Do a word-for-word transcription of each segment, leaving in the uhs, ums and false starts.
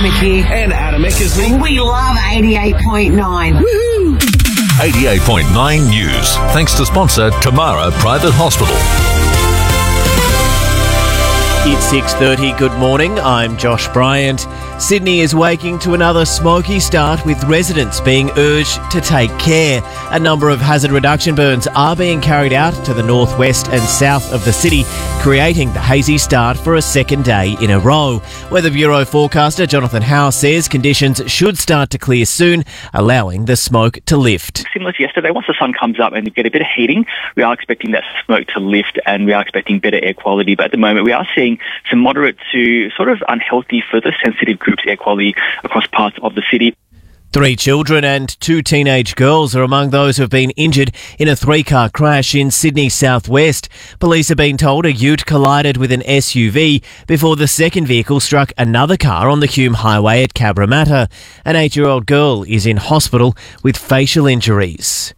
Mick here. And Adam Eckersley. We love eighty-eight point nine. Woohoo! eighty-eight point nine News. Thanks to sponsor Tamara Private Hospital. It's six thirty. Good morning. I'm Josh Bryant. Sydney is waking to another smoky start, with residents being urged to take care. A number of hazard reduction burns are being carried out to the northwest and south of the city, creating the hazy start for a second day in a row. Weather Bureau forecaster Jonathan Howe says conditions should start to clear soon, allowing the smoke to lift. Similar to yesterday, once the sun comes up and you get a bit of heating, we are expecting that smoke to lift and we are expecting better air quality. But at the moment, we are seeing some moderate to sort of unhealthy for the sensitive groups air quality across parts of the city. Three children and two teenage girls are among those who have been injured in a three-car crash in Sydney's southwest. Police have been told a ute collided with an S U V before the second vehicle struck another car on the Hume Highway at Cabramatta. An eight-year-old girl is in hospital with facial injuries.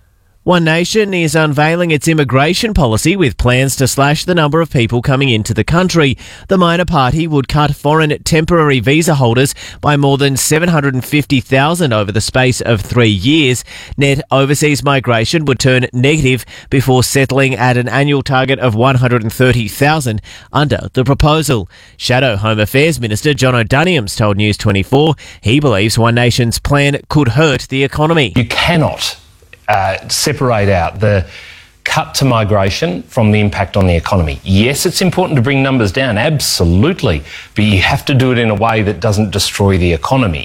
One Nation is unveiling its immigration policy with plans to slash the number of people coming into the country. The minor party would cut foreign temporary visa holders by more than seven hundred fifty thousand over the space of three years. Net overseas migration would turn negative before settling at an annual target of one hundred thirty thousand under the proposal. Shadow Home Affairs Minister John O'Daniels told News twenty-four he believes One Nation's plan could hurt the economy. You cannot Uh, separate out the cut to migration from the impact on the economy. Yes, it's important to bring numbers down, absolutely, but you have to do it in a way that doesn't destroy the economy.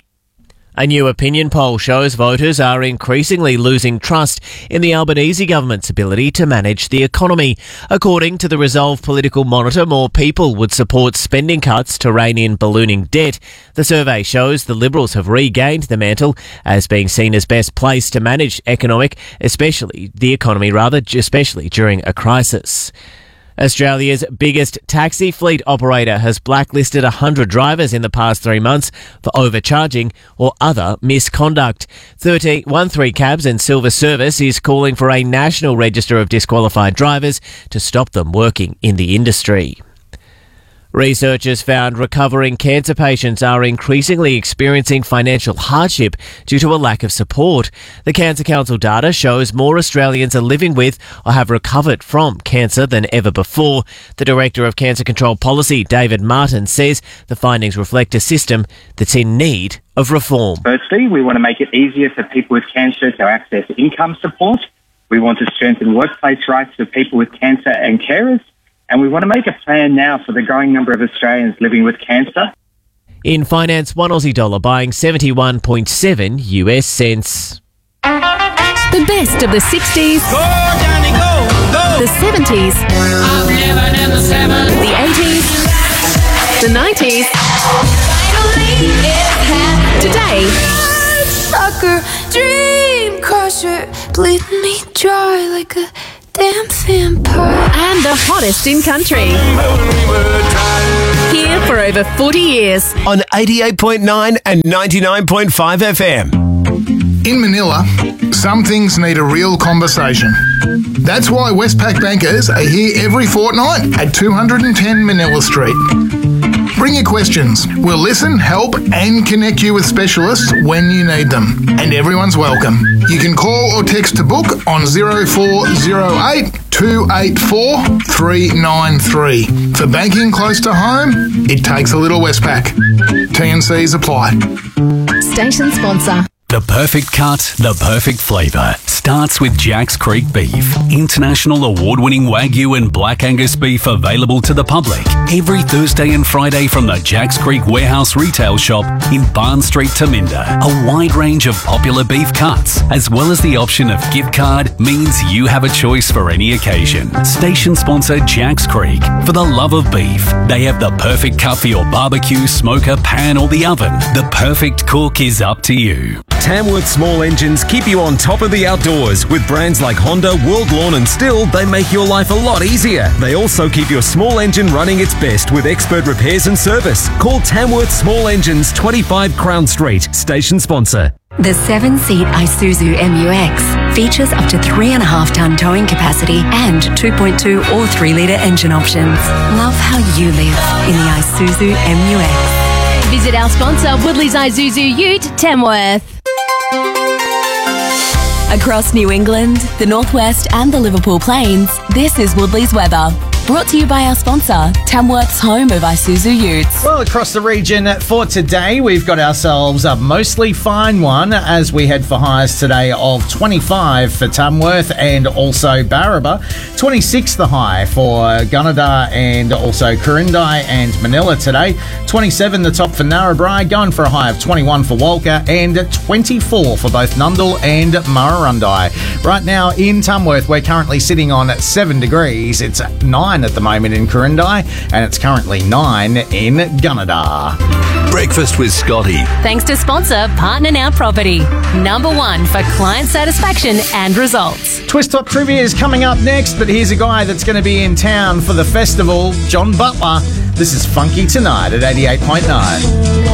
A new opinion poll shows voters are increasingly losing trust in the Albanese government's ability to manage the economy. According to the Resolve Political Monitor, more people would support spending cuts to rein in ballooning debt. The survey shows the Liberals have regained the mantle as being seen as best placed to manage economic, especially the economy rather, especially during a crisis. Australia's biggest taxi fleet operator has blacklisted one hundred drivers in the past three months for overcharging or other misconduct. thirteen thirteen Cabs and Silver Service is calling for a national register of disqualified drivers to stop them working in the industry. Researchers found recovering cancer patients are increasingly experiencing financial hardship due to a lack of support. The Cancer Council data shows more Australians are living with or have recovered from cancer than ever before. The Director of Cancer Control Policy, David Martin, says the findings reflect a system that's in need of reform. Firstly, we want to make it easier for people with cancer to access income support. We want to strengthen workplace rights for people with cancer and carers. And we want to make a plan now for the growing number of Australians living with cancer. In finance, one Aussie dollar buying seventy-one point seven U S cents. The best of the sixties, Go, Johnny, go, go. the seventies, I'm living in the seventies. the eighties, the nineties, today, Sucker, dream crusher, bleeding me dry like a damn vampire. and the hottest in country. Here for over forty years. On eighty-eight point nine and ninety-nine point five F M. In Manila, some things need a real conversation. That's why Westpac bankers are here every fortnight at two hundred ten Manila Street. Bring your questions. We'll listen, help and connect you with specialists when you need them. And everyone's welcome. You can call or text to book on zero four zero eight, two eight four, three nine three. For banking close to home, it takes a little Westpac. T and Cs apply. Station sponsor. The perfect cut, the perfect flavour. Starts with Jack's Creek Beef. International award-winning Wagyu and Black Angus beef available to the public every Thursday and Friday from the Jack's Creek Warehouse retail shop in Barnes Street, Taminda. A wide range of popular beef cuts, as well as the option of gift card, means you have a choice for any occasion. Station sponsor Jack's Creek. For the love of beef, they have the perfect cut for your barbecue, smoker, pan or the oven. The perfect cook is up to you. Tamworth Small Engines keep you on top of the outdoors. With brands like Honda, World Lawn and Stihl, they make your life a lot easier. They also keep your small engine running its best with expert repairs and service. Call Tamworth Small Engines, twenty-five Crown Street, station sponsor. The seven-seat Isuzu M U X features up to three and a half ton towing capacity and two point two or three litre engine options. Love how you live in the Isuzu M U X. Visit Visit our sponsor, Woodley's Isuzu Ute, Tamworth. Across New England, the Northwest and the Liverpool Plains, this is Woodley's weather. Brought to you by our sponsor, Tamworth's home of Isuzu Utes. Well, across the region for today, we've got ourselves a mostly fine one as we head for highs today of twenty-five for Tamworth and also Barraba. twenty-six the high for Gunnedah and also Corindai and Manila today. twenty-seven the top for Narrabri, going for a high of twenty-one for Walker and twenty-four for both Nundle and Murrurundi. Right now in Tamworth, we're currently sitting on seven degrees. It's nine at the moment in Corindai, and it's currently nine in Gunnedah. Breakfast with Scotty. Thanks to sponsor Partner Now Property. Number one for client satisfaction and results. Twist Top Trivia is coming up next, but here's a guy that's going to be in town for the festival, John Butler. This is Funky Tonight at eighty-eight point nine.